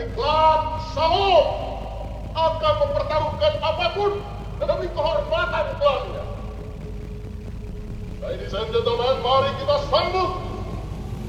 klan Salom akan mempertaruhkan apapun demi kehormatan klannya. Ladies and gentlemen, mari kita sambut